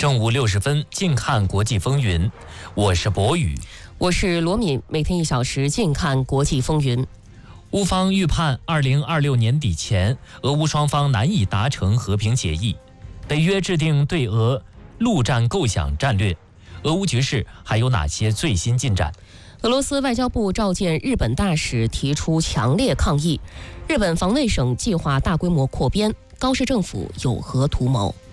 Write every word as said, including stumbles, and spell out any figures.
正午六时分，近看国际风云。我是博宇， 我是罗敏。每天一小时，近看国际风云。 乌方预判二零二六年底前，俄乌双方难以达成和平协议。北约制定对俄陆战构想战略。俄乌局势还有哪些最新进展？ 俄罗斯外交部召见日本大使，提出强烈抗议。日本防卫省计划大规模扩编，高市政府有何图谋？